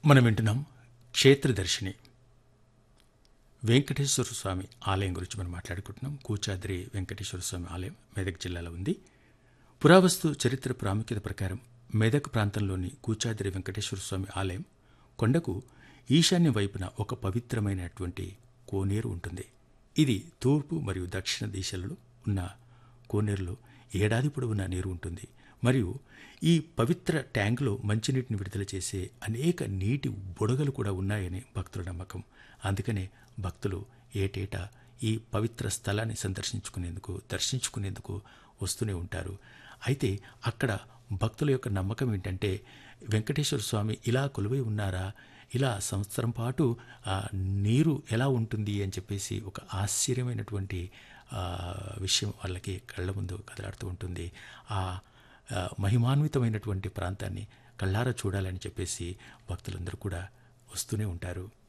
మనం వింటున్నాం క్షేత్రదర్శిని వెంకటేశ్వర స్వామి ఆలయం గురించి మనం మాట్లాడుకుంటున్నాం. కూచాద్రి వెంకటేశ్వర స్వామి ఆలయం మెదక్ జిల్లాలో ఉంది. పురావస్తు చరిత్ర ప్రాముఖ్యత ప్రకారం మెదక్ ప్రాంతంలోని కూచాద్రి వెంకటేశ్వర స్వామి ఆలయం కొండకు ఈశాన్య వైపున ఒక పవిత్రమైనటువంటి కోనేరు ఉంటుంది. ఇది తూర్పు మరియు దక్షిణ దిశలలో ఉన్న కోనేరులో ఏడాది పొడవునా నీరు ఉంటుంది. మరియు ఈ పవిత్ర ట్యాంకులో మంచినీటిని విడుదల చేసే అనేక నీటి బుడగలు కూడా ఉన్నాయని భక్తుల నమ్మకం. అందుకనే భక్తులు ఏటేటా ఈ పవిత్ర స్థలాన్ని దర్శించుకునేందుకు వస్తూనే ఉంటారు. అయితే అక్కడ భక్తుల యొక్క నమ్మకం ఏంటంటే, వెంకటేశ్వర స్వామి ఇలా కొలువై ఉన్నారా, ఇలా సంవత్సరం పాటు నీరు ఎలా ఉంటుంది అని చెప్పేసి ఒక ఆశ్చర్యమైనటువంటి విషయం వాళ్ళకి కళ్ళ ముందు కదలాడుతూ ఉంటుంది. ఆ మహిమాన్వితమైనటువంటి ప్రాంతాన్ని కళ్ళారా చూడాలని చెప్పేసి భక్తులందరూ కూడా వస్తూనే ఉంటారు.